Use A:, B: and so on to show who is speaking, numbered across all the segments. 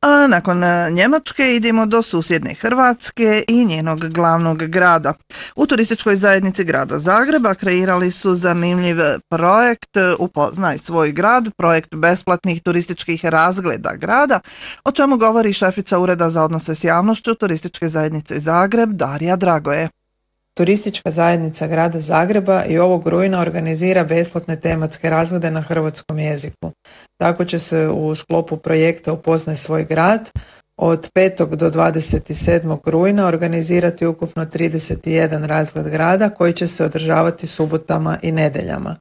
A: A nakon Njemačke idemo do susjedne Hrvatske i njenog glavnog grada. U turističkoj zajednici grada Zagreba kreirali su zanimljiv projekt Upoznaj svoj grad, projekt besplatnih turističkih razgleda grada, o čemu govori šefica Ureda za odnose s javnošću Turističke zajednice Zagreb, Darija Dragoje.
B: Turistička zajednica grada Zagreba i ovog rujna organizira besplatne tematske razglede na hrvatskom jeziku. Tako će se u sklopu projekta Upoznaj svoj grad od 5. do 27. rujna organizirati ukupno 31 razgled grada koji će se održavati subotama i nedjeljama.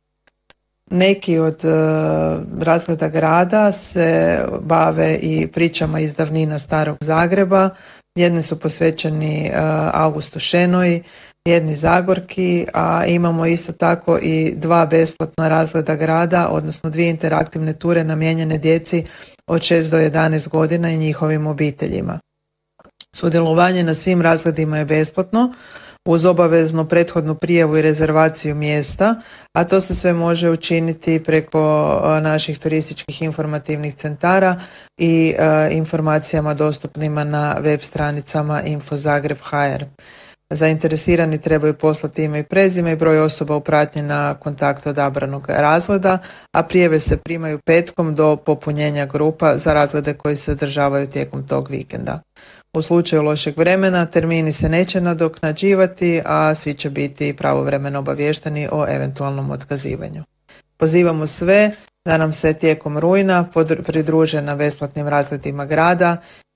B: Neki od razgleda grada se bave i pričama iz davnina Starog Zagreba, jedni su posvećeni Augustu Šenoji, jedni Zagorki, a imamo isto tako i 2 besplatna razgleda grada, odnosno 2 interaktivne ture namijenjene djeci od 6 do 11 godina i njihovim obiteljima. Sudjelovanje na svim razgledima je besplatno, uz obaveznu prethodnu prijavu i rezervaciju mjesta, a to se sve može učiniti preko naših turističkih informativnih centara i informacijama dostupnima na web stranicama infozagreb.hr. Zainteresirani trebaju poslati ime i prezime i broj osoba u pratnji na kontakt odabranog razgleda, a prijave se primaju petkom do popunjenja grupa za razglede koji se održavaju tijekom tog vikenda. U slučaju lošeg vremena termini se neće nadoknađivati, a svi će biti pravovremeno obaviješteni o eventualnom otkazivanju. Pozivamo sve da nam se tijekom rujna pridruže na besplatnim razgledima grada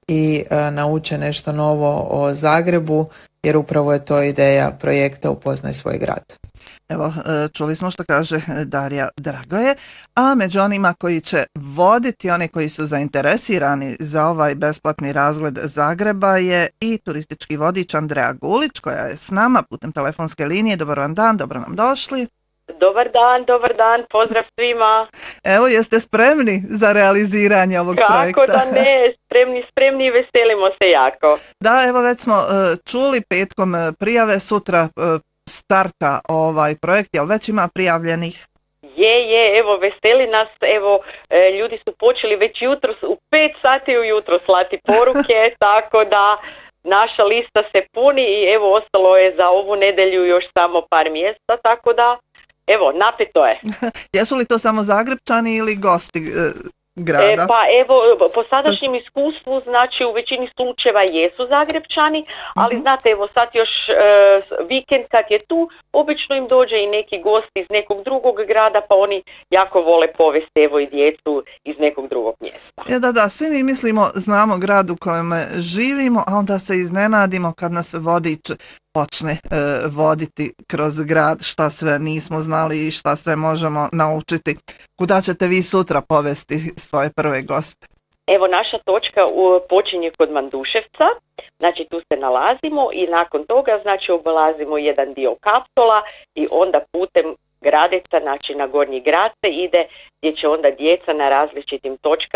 B: i nauče nešto novo o Zagrebu, jer upravo je to ideja projekta Upoznaj svoj grad.
A: Evo, čuli smo što kaže Darija Dragoje, a među onima koji će voditi, oni koji su zainteresirani za ovaj besplatni razgled Zagreba je i turistički vodič Andreja Gulić, koja je s nama putem telefonske linije. Dobar vam dan, dobro nam došli.
C: Dobar dan, pozdrav svima.
A: Evo, jeste spremni za realiziranje ovog projekta?
C: Kako da ne, spremni i veselimo se jako.
A: Da, evo već smo čuli petkom prijave, sutra starta ovaj projekt, jel već ima prijavljenih?
C: Je, evo veseli nas, evo ljudi su počeli već jutros, u 5 sati ujutro slati poruke, tako da naša lista se puni i evo ostalo je za ovu nedjelju još samo par mjesta, tako da evo, napeto je.
A: Jesu li to samo Zagrebčani ili gosti grada?
C: Pa evo, po sadašnjem iskustvu, znači u većini slučajeva jesu Zagrebčani, ali znate, evo sad još vikend kad je tu, obično im dođe i neki gosti iz nekog drugog grada, pa oni jako vole povesti evo i djecu iz nekog drugog mjesta.
A: Da, svi mi mislimo, znamo grad u kojem živimo, a onda se iznenadimo kad nas vodič počne voditi kroz grad, šta sve nismo znali i šta sve možemo naučiti. Kuda ćete vi sutra povesti svoje prve goste?
C: Evo, naša točka počinje kod Manduševca, znači tu se nalazimo i nakon toga znači obilazimo jedan dio Kaptola i onda putem Gradeca, znači na Gornji grad se ide, gdje će onda djeca na različitim točkama